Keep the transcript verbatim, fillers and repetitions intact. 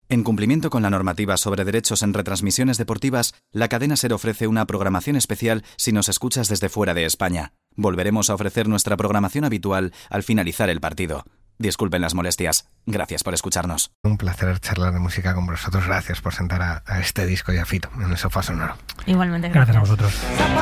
En cumplimiento con la normativa sobre derechos en retransmisiones deportivas, la cadena SER ofrece una programación especial si nos escuchas desde fuera de España. Volveremos a ofrecer nuestra programación habitual al finalizar el partido. Disculpen las molestias. Gracias por escucharnos. Un placer charlar de música con vosotros. Gracias por sentar a, a este disco y a Fito en el sofá sonoro. Igualmente, gracias. Gracias a vosotros.